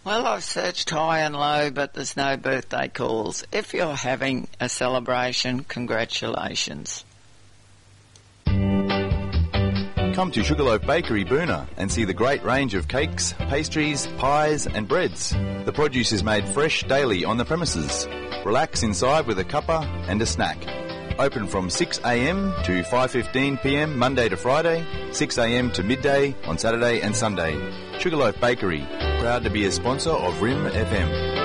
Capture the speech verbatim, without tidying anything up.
Well, I've searched high and low, but there's no birthday calls. If you're having a celebration, congratulations. Come to Sugarloaf Bakery, Boona, and see the great range of cakes, pastries, pies and breads. The produce is made fresh daily on the premises. Relax inside with a cuppa and a snack. Open from six a m to five fifteen p m Monday to Friday, six a m to midday on Saturday and Sunday. Sugarloaf Bakery, proud to be a sponsor of R I M F M.